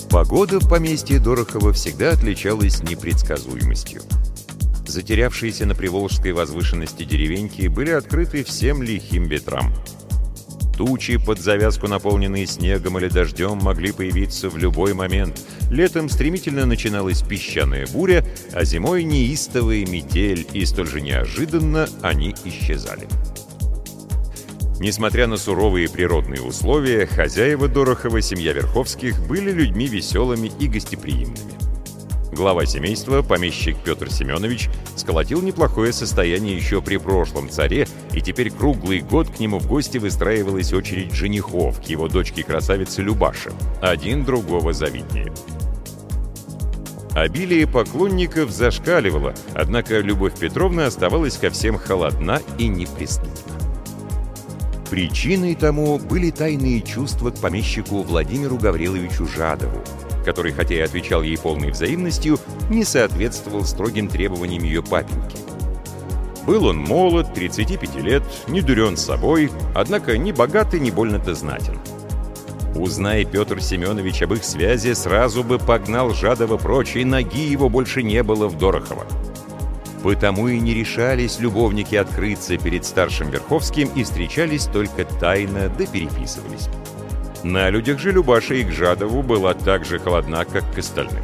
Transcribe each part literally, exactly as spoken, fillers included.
Погода в поместье Дорохова всегда отличалась непредсказуемостью. Затерявшиеся на приволжской возвышенности деревеньки были открыты всем лихим ветрам. Тучи, под завязку наполненные снегом или дождем, могли появиться в любой момент. Летом стремительно начиналась песчаная буря, а зимой неистовая метель, и столь же неожиданно они исчезали. Несмотря на суровые природные условия, хозяева Дорохова, семья Верховских, были людьми веселыми и гостеприимными. Глава семейства, помещик Петр Семенович, сколотил неплохое состояние еще при прошлом царе, и теперь круглый год к нему в гости выстраивалась очередь женихов к его дочке-красавице Любаше, один другого завиднее. Обилие поклонников зашкаливало, однако Любовь Петровна оставалась ко всем холодна и неприступна. Причиной тому были тайные чувства к помещику Владимиру Гавриловичу Жадову, который, хотя и отвечал ей полной взаимностью, не соответствовал строгим требованиям ее папеньки. Был он молод, тридцати пяти лет, не дурен собой, однако ни богат и ни больно-то знатен. Узнай Петр Семенович об их связи, сразу бы погнал Жадова прочь, и ноги его больше не было в Дорохово. Потому и не решались любовники открыться перед старшим Верховским и встречались только тайно, да переписывались. На людях же Любаша и к Жадову была так же холодна, как к остальным.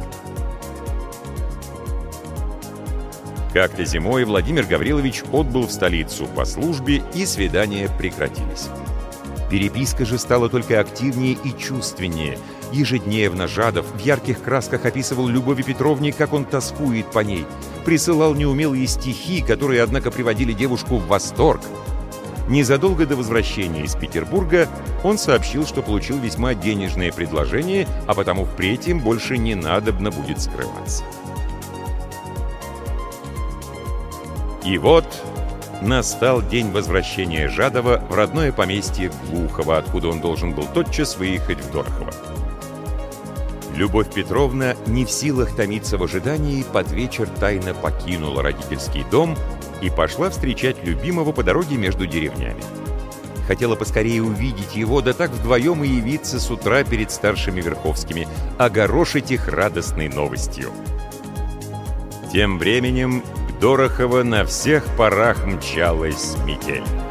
Как-то зимой Владимир Гаврилович отбыл в столицу по службе, и свидания прекратились. Переписка же стала только активнее и чувственнее. Ежедневно Жадов в ярких красках описывал Любови Петровне, как он тоскует по ней, присылал неумелые стихи, которые, однако, приводили девушку в восторг. Незадолго до возвращения из Петербурга он сообщил, что получил весьма денежное предложение, а потому впредь им больше не надобно будет скрываться. И вот настал день возвращения Жадова в родное поместье Глухово, откуда он должен был тотчас выехать в Дорохово. Любовь Петровна, не в силах томиться в ожидании, под вечер тайно покинула родительский дом и пошла встречать любимого по дороге между деревнями. Хотела поскорее увидеть его, да так вдвоем и явиться с утра перед старшими Верховскими, огорошить их радостной новостью. Тем временем к Дорохово на всех парах мчалась метель.